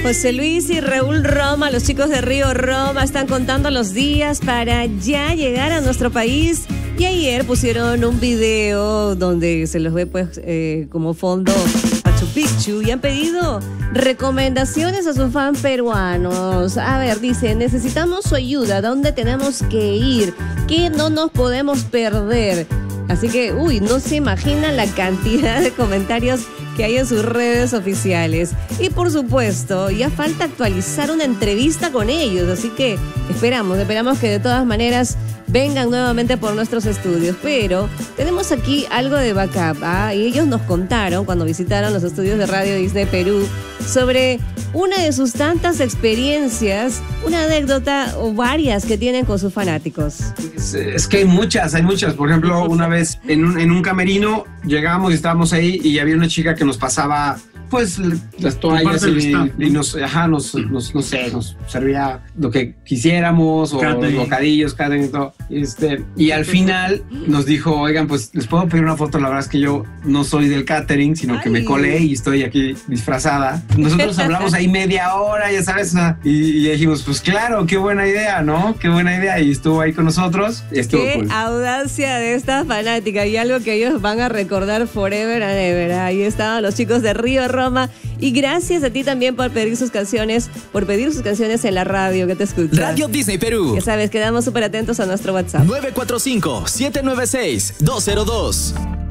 José Luis y Raúl Roma, los chicos de Río Roma, están contando los días para ya llegar a nuestro país. Y ayer pusieron un video donde se los ve pues como fondo Machu Picchu y han pedido recomendaciones a sus fans peruanos. A ver, dice, necesitamos su ayuda, ¿dónde tenemos que ir? ¿Qué no nos podemos perder? Así que, no se imaginan la cantidad de comentarios que hay en sus redes oficiales. Y por supuesto, ya falta actualizar una entrevista con ellos, así que esperamos que de todas maneras vengan nuevamente por nuestros estudios. Pero tenemos aquí algo de backup, y ellos nos contaron cuando visitaron los estudios de Radio Disney Perú sobre una de sus tantas experiencias, una anécdota o varias que tienen con sus fanáticos. Es que hay muchas. Por ejemplo, una vez en un camerino llegamos y estábamos ahí y había una chica que nos pasaba pues las toallas y nos servía lo que quisiéramos o los bocadillos, catering y todo. Y al final nos dijo, oigan, pues les puedo pedir una foto. La verdad es que yo no soy del catering, sino que me colé y estoy aquí disfrazada. Nosotros hablamos ahí media hora, ya sabes, y dijimos, pues claro, qué buena idea, ¿no? Qué buena idea. Y estuvo ahí con nosotros. Qué cool. Audacia de esta fanática y algo que ellos van a recordar forever and ever. Ahí estaban los chicos de Río Roma. Y gracias a ti también por pedir sus canciones en la radio que te escucha. Radio Disney Perú. Ya sabes, quedamos súper atentos a nuestro WhatsApp. 945-796-202.